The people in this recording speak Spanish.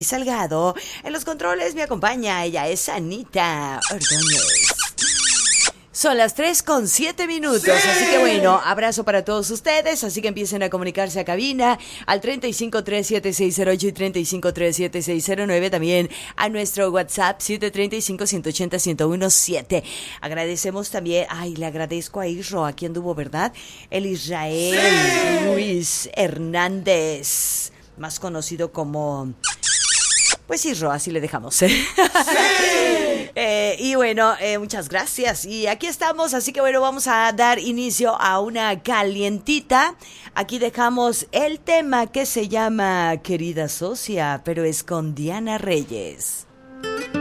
Salgado. En los controles me acompaña, ella es Anita Ordóñez. Son las 3:07, así que bueno, abrazo para todos ustedes, así que empiecen a comunicarse a cabina al 3537-608 y 3537-609, también a nuestro WhatsApp 735-180-1017. Agradecemos también, le agradezco a Isro, aquí anduvo, ¿verdad? El Israel Luis Hernández, más conocido como... Pues Isro, así le dejamos. Sí. Y bueno, muchas gracias. Y aquí estamos, así que bueno, vamos a dar inicio a una calientita. Aquí dejamos el tema que se llama Querida Socia, pero es con Diana Reyes.